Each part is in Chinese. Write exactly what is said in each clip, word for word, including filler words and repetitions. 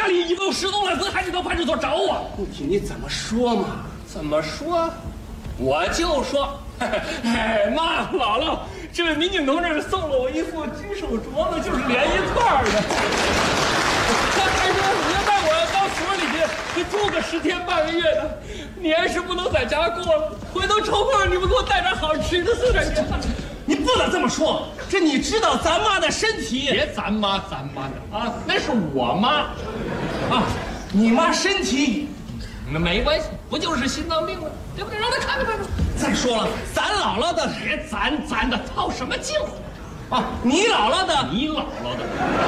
家里一共失踪了，怎么还得到派出所找我？ 不听你怎么说嘛？ 怎么说？我就说，哎妈，姥姥，这位民警同志送了我一副金手镯子，就是连一块的。他还说你要带我到所里去，住个十天半个月的，年是不能在家过了。回头抽空你们给我带点好吃的，送点年饭。 你不能这么说，这你知道咱妈的身体？ 别咱妈咱妈的啊，那是我妈， 啊，你妈身体那没关系，不就是心脏病吗？对不对？让他看看看看。 再说了，咱姥姥的别咱咱的，套什么近乎？ 啊，你姥姥的， 你姥姥的，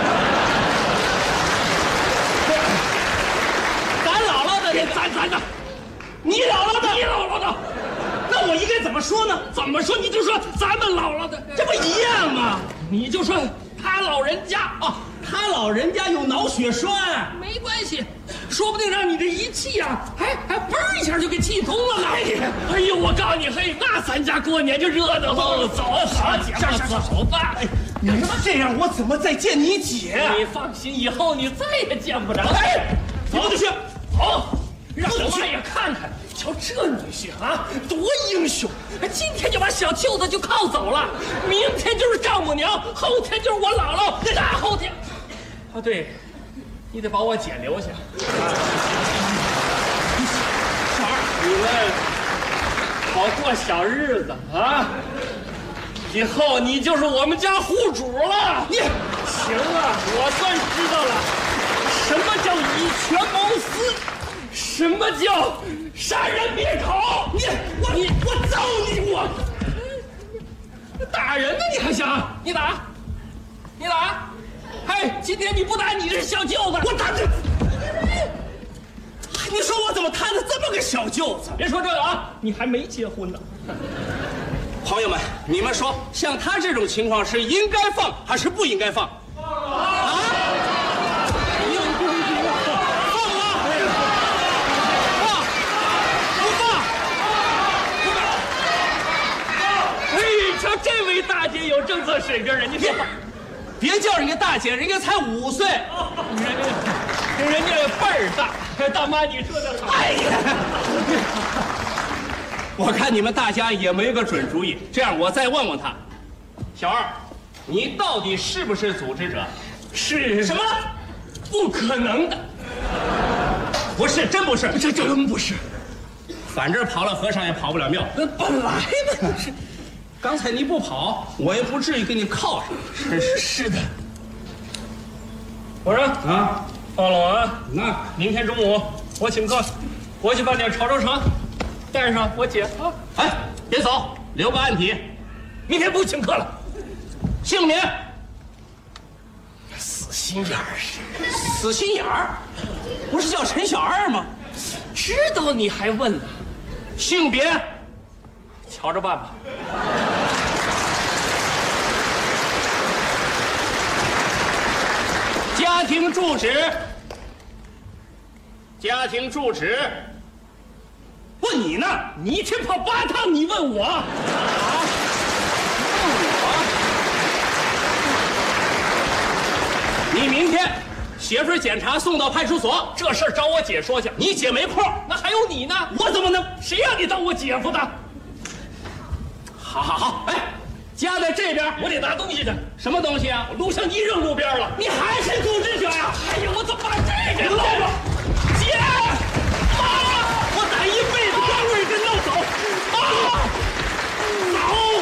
咱姥姥的， 别咱咱的， 你姥姥的， 你姥姥的。 那我应该怎么说呢？ 怎么说你就说咱们姥姥的， 这不一样吗？ 你就说他老人家啊，他老人家有脑血栓， 没关系，说不定让你这一气啊，还还嘣一下就给气通了呢。哎呦，我告诉你，嘿，那咱家过年就热闹喽！走，好姐夫，走吧。哎， 你们这样，我怎么再见你姐？ 你放心，以后你再也见不着。 哎，你不能去， 走，让我妈也看看。瞧这女婿啊，多英雄！今天就把小舅子就铐走了，明天就是丈母娘，后天就是我姥姥，大后天，啊对，你得把我姐留下。小二，你们好过小日子啊！以后你就是我们家户主了。你行了，我算知道了，什么叫以权谋私，什么叫杀人灭口。你我你我揍你我！打人呢？你还想？你打，你打！哎，今天你不打，你这是小舅子。 我打你！你说我怎么摊了这么个小舅子？ 别说这个啊，你还没结婚呢。 朋友们，你们说，像他这种情况是应该放还是不应该放？啊！应该放，放啊！放，不放，不放！ 哎，瞧这位大姐有政策水平，人家说， 别叫人家大姐，人家才五岁， 人家人家辈儿大。大妈，你说的好。 哎呀！我看你们大家也没个准主意，这样我再问问他，小二，你到底是不是组织者？ 是什么？ 不可能的， 不是，真不是， 这真不是。 反正跑了和尚也跑不了庙。 那本来的是， 刚才你不跑，我也不至于给你铐上。 真是是的。我说啊， 放了我啊！ 那明天中午我请客，我去饭店炒粥城。带上我姐啊！ 哎，别走，留个案底。 明天不请客了。 姓名？ 死心眼儿， 死心眼儿，不是叫陈小二吗？ 知道你还问呢。 性别？ 瞧着办吧。 家庭住址？家庭住址？问你呢， 你一天跑八趟，你问我？啊？ 问我？你明天写份检查送到派出所， 这事儿找我姐说去。 你姐没空， 那还有你呢？ 我怎么能？ 谁让你当我姐夫的？ 好好好，哎，家在这边， 我得拿东西去。 什么东西啊？ 录像机扔路边了。 你还是组织者呀？ 哎呀，我怎么把这给漏了？姐，妈，我打一辈子光棍给弄走。妈，走。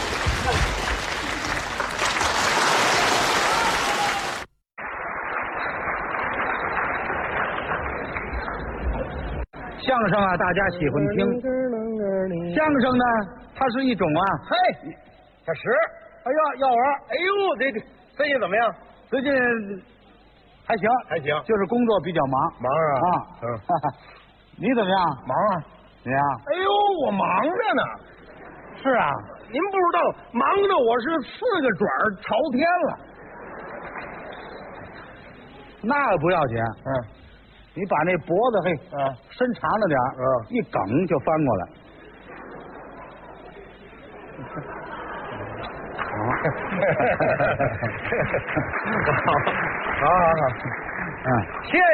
相声啊，大家喜欢听。相声呢，它是一种啊， 嘿，小石，哎呀，药丸，哎呦，这这最近怎么样？ 最近还行， 还行， 就是工作比较忙。 忙啊啊， 嗯， 你怎么样？ 忙啊， 你呀？ 哎呦，我忙着呢。 是啊， 您不知道，忙着我是四个爪儿朝天了。 那个不要紧， 嗯， 你把那脖子嘿， 啊， 伸长了点， 嗯， 一梗就翻过来。 好，好好好， 嗯， 谢谢。